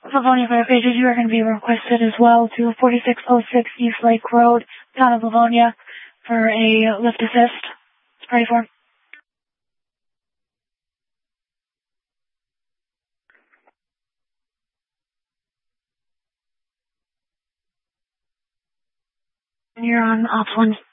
Livonia Fire Pages, you are going to be requested as well to 4606 East Lake Road, town of Livonia, for a lift assist. It's ready for. You're on Ops 1.